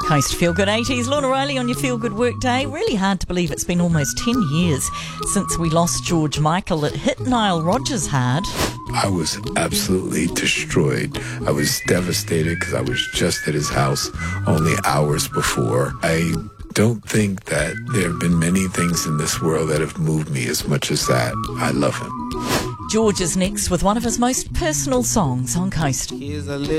Coast Feel Good 80s. Lorna Riley on your Feel Good Work Day. Really hard to believe it's been almost 10 years since we lost George Michael. It hit Nile Rodgers hard. I was absolutely destroyed. I was devastated because I was just at his house only hours before. I don't think that there have been many things in this world that have moved me as much as that. I love him. George is next with one of his most personal songs on Coast.